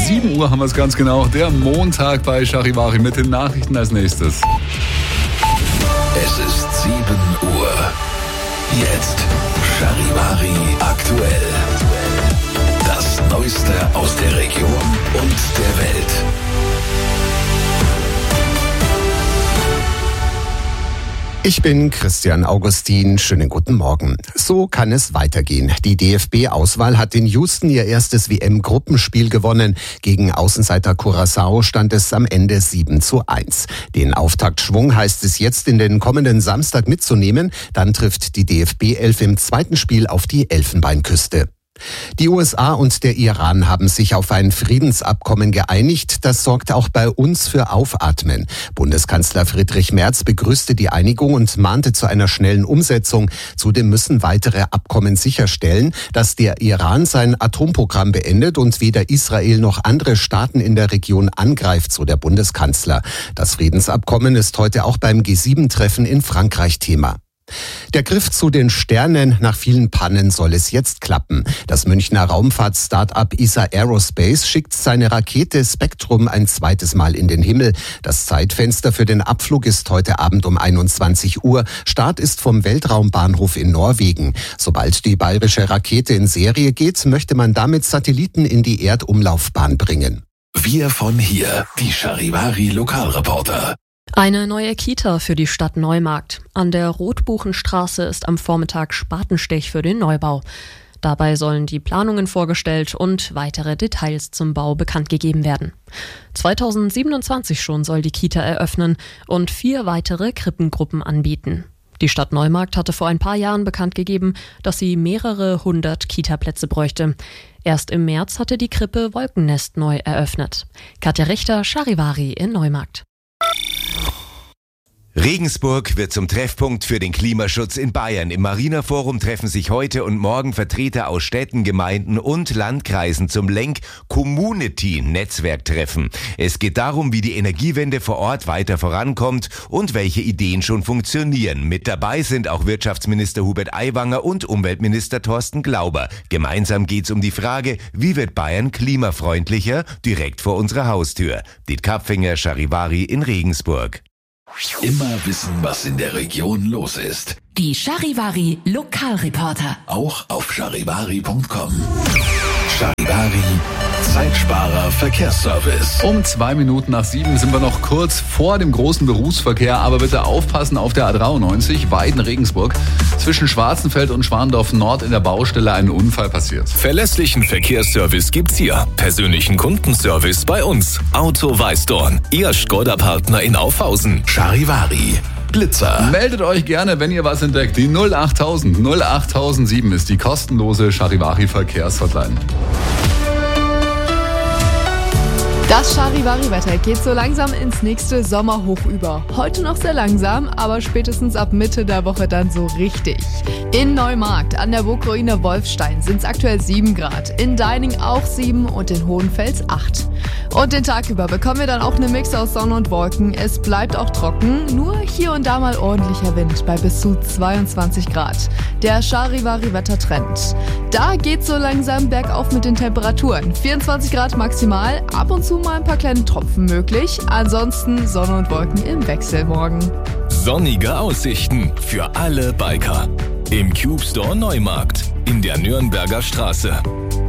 7 Uhr haben wir es ganz genau. Der Montag bei Charivari mit den Nachrichten als nächstes. Es ist 7 Uhr. Jetzt Charivari aktuell. Das Neueste aus der Region und der Welt. Ich bin Christian Augustin. Schönen guten Morgen. So kann es weitergehen. Die DFB-Auswahl hat in Houston ihr erstes WM-Gruppenspiel gewonnen. Gegen Außenseiter Curaçao stand es am Ende 7:1. Den Auftaktschwung heißt es jetzt in den kommenden Samstag mitzunehmen. Dann trifft die DFB-11 im zweiten Spiel auf die Elfenbeinküste. Die USA und der Iran haben sich auf ein Friedensabkommen geeinigt. Das sorgt auch bei uns für Aufatmen. Bundeskanzler Friedrich Merz begrüßte die Einigung und mahnte zu einer schnellen Umsetzung. Zudem müssen weitere Abkommen sicherstellen, dass der Iran sein Atomprogramm beendet und weder Israel noch andere Staaten in der Region angreift, so der Bundeskanzler. Das Friedensabkommen ist heute auch beim G7-Treffen in Frankreich Thema. Der Griff zu den Sternen. Nach vielen Pannen soll es jetzt klappen. Das Münchner Raumfahrt-Start-up ESA Aerospace schickt seine Rakete Spectrum ein zweites Mal in den Himmel. Das Zeitfenster für den Abflug ist heute Abend um 21 Uhr. Start ist vom Weltraumbahnhof in Norwegen. Sobald die bayerische Rakete in Serie geht, möchte man damit Satelliten in die Erdumlaufbahn bringen. Wir von hier, die Charivari Lokalreporter. Eine neue Kita für die Stadt Neumarkt. An der Rotbuchenstraße ist am Vormittag Spatenstich für den Neubau. Dabei sollen die Planungen vorgestellt und weitere Details zum Bau bekannt gegeben werden. 2027 schon soll die Kita eröffnen und 4 weitere Krippengruppen anbieten. Die Stadt Neumarkt hatte vor ein paar Jahren bekannt gegeben, dass sie mehrere 100 Kita-Plätze bräuchte. Erst im März hatte die Krippe Wolkennest neu eröffnet. Katja Richter, Charivari in Neumarkt. Regensburg wird zum Treffpunkt für den Klimaschutz in Bayern. Im Marina Forum treffen sich heute und morgen Vertreter aus Städten, Gemeinden und Landkreisen zum Lenk-Community-Netzwerktreffen. Es geht darum, wie die Energiewende vor Ort weiter vorankommt und welche Ideen schon funktionieren. Mit dabei sind auch Wirtschaftsminister Hubert Aiwanger und Umweltminister Thorsten Glauber. Gemeinsam geht es um die Frage, wie wird Bayern klimafreundlicher, direkt vor unserer Haustür. Diet Kapfinger, Charivari in Regensburg. Immer wissen, was in der Region los ist. Die Charivari Lokalreporter. Auch auf charivari.com. Charivari, Zeitsparer Verkehrsservice. Um 7:02 sind wir noch kurz vor dem großen Berufsverkehr, aber bitte aufpassen auf der A93 Weiden-Regensburg. Zwischen Schwarzenfeld und Schwandorf Nord in der Baustelle ein Unfall passiert. Verlässlichen Verkehrsservice gibt's hier. Persönlichen Kundenservice bei uns. Auto Weißdorn, Ihr Skoda-Partner in Aufhausen. Charivari, Blitzer. Meldet euch gerne, wenn ihr was entdeckt. Die 08000 08007 ist die kostenlose Charivari Verkehrshotline. Das Charivari-Wetter geht so langsam ins nächste Sommerhoch über. Heute noch sehr langsam, aber spätestens ab Mitte der Woche dann so richtig. In Neumarkt an der Burgruine Wolfstein sind es aktuell 7 Grad, in Deining auch 7 und in Hohenfels 8. Und den Tag über bekommen wir dann auch eine Mix aus Sonne und Wolken. Es bleibt auch trocken, nur hier und da mal ordentlicher Wind bei bis zu 22 Grad. Der Charivari-Wettertrend. Da geht's so langsam bergauf mit den Temperaturen. 24 Grad maximal, ab und zu mal ein paar kleine Tropfen möglich. Ansonsten Sonne und Wolken im Wechsel morgen. Sonnige Aussichten für alle Biker. Im Cube Store Neumarkt in der Nürnberger Straße.